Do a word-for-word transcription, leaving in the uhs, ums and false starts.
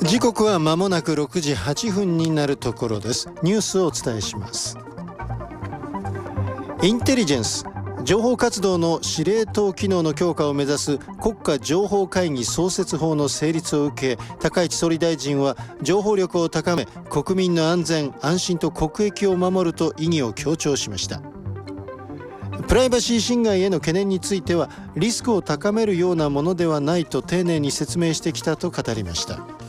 時刻は間もなくろくじはっぷんになるところです。ニュースをお伝えします。インテリジェンス情報活動の司令塔機能の強化を目指す国家情報会議創設法の成立を受け、高市総理大臣は情報力を高め、国民の安全安心と国益を守ると意義を強調しました。プライバシー侵害への懸念についてはリスクを高めるようなものではないと丁寧に説明してきたと語りました。